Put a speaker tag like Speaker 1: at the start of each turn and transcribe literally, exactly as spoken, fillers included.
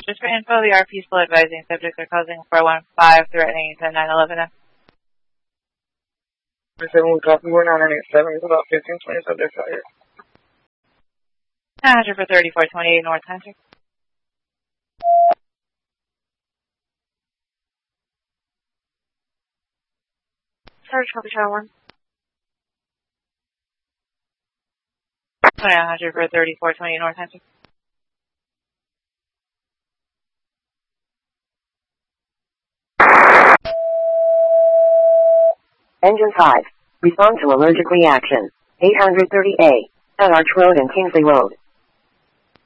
Speaker 1: just for info, the R P still advising subjects are causing four one five, threatening ten nine eleven.
Speaker 2: seven, we copy, we're nine eight seven, it's about fifteen, twenty subjects out here.
Speaker 1: nine hundred for thirty-four twenty-eight North Hunter.
Speaker 3: Search copy Tower one.
Speaker 1: twenty-nine hundred for thirty-four twenty North Hunter.
Speaker 4: Engine five. Respond to allergic reaction. eight thirty A. At Arch Road and Kingsley Road.